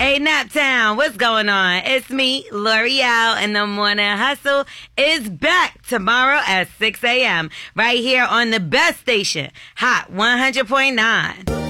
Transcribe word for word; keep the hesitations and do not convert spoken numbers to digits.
Hey, Naptown, what's going on? It's me, L'Oreal, and the Morning Hustle is back tomorrow at six a.m. right here on the best station, Hot one hundred point nine.